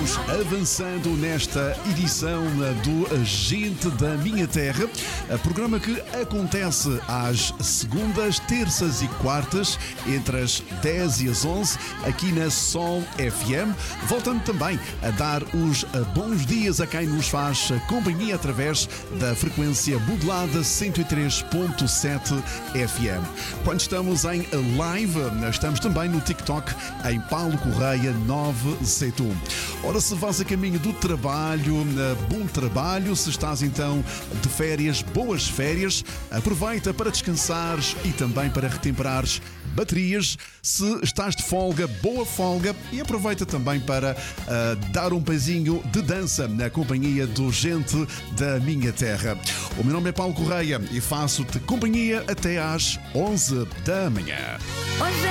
Vamos avançando nesta edição do Gente da Minha Terra, programa que acontece às segundas, terças e quartas, entre as 10 e as 11, aqui na Sol FM. Voltando também a dar os bons dias a quem nos faz companhia através da frequência modulada 103.7 FM. Quando estamos em live, estamos também no TikTok em Paulo Correia 971. Ora, se vais a caminho do trabalho, bom trabalho. Se estás então de férias, boas férias. Aproveita para descansares e também para retemperares baterias. Se estás de folga, boa folga, e aproveita também para dar um pezinho de dança na companhia do Gente da Minha Terra. O meu nome é Paulo Correia e faço-te companhia até às 11 da manhã.